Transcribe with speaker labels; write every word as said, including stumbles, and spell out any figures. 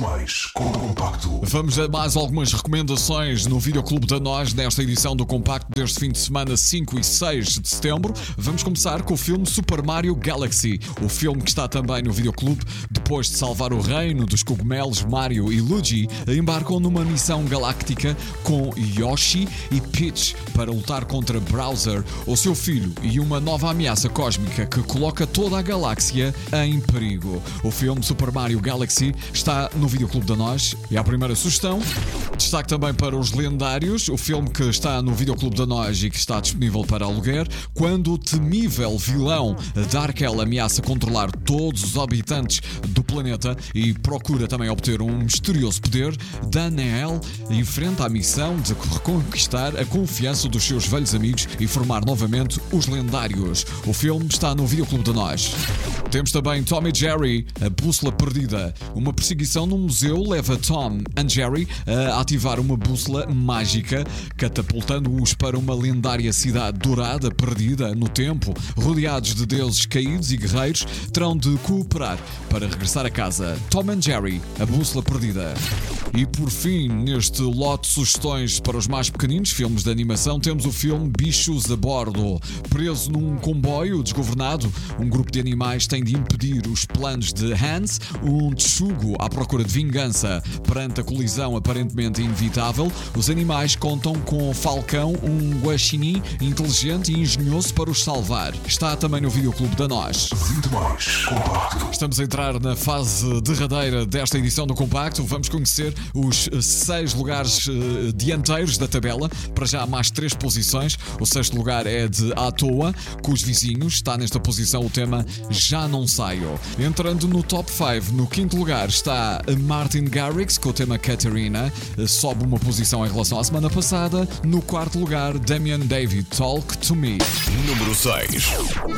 Speaker 1: mais com o Compacto.
Speaker 2: Vamos a mais algumas recomendações no Videoclube da Nós nesta edição do Compacto deste fim de semana cinco e seis de setembro. Vamos começar com o filme Super Mario Galaxy, o filme que está também no Videoclube. Depois de salvar o reino dos cogumelos, Mario e Luigi embarcam numa missão galáctica com Yoshi e Peach para lutar contra Bowser, o seu filho, e uma nova ameaça cósmica que coloca toda a galáxia em perigo. O filme Super Mario Galaxy está no Videoclube da Nós. E a primeira sugestão, destaque também para Os Lendários, o filme que está no Videoclube da Nós e que está disponível para aluguer. Quando o temível vilão Darkel ameaça controlar todos os habitantes do planeta e procura também obter um misterioso poder, Daniel enfrenta a missão de reconquistar a confiança dos seus velhos amigos e formar novamente os Lendários. O filme está no Videoclube da Nós. Temos também Tom e Jerry, a bússola perdida. Uma perseguição num museu leva Tom e Jerry a ativar uma bússola mágica, catapultando-os para uma lendária cidade dourada perdida no tempo. Rodeados de deuses caídos e guerreiros, terão de cooperar para regressar a casa. Tom e Jerry, a bússola perdida. E por fim, neste lote de sugestões para os mais pequeninos, filmes de animação, temos o filme Bichos a Bordo. Preso num comboio desgovernado, um grupo de animais tem de impedir os planos de Hans, um tchugo à procura de vingança. Perante a colisão aparentemente inevitável, os animais contam com Falcão, um guaxinim inteligente e engenhoso para os salvar. Está também no Videoclube da Nós.
Speaker 1: Muito mais Compacto.
Speaker 2: Estamos a entrar na fase derradeira desta edição do Compacto. Vamos conhecer os seis lugares uh, dianteiros da tabela. Para já há mais três posições. O sexto lugar é de À Toa, com os vizinhos. Está nesta posição o tema Já Não Saio. Entrando no top cinco, no quinto lugar está Martin Garrix com o tema Katerina. Sobe uma posição em relação à semana passada. No quarto lugar, Damian David, Talk to Me.
Speaker 1: Número seis.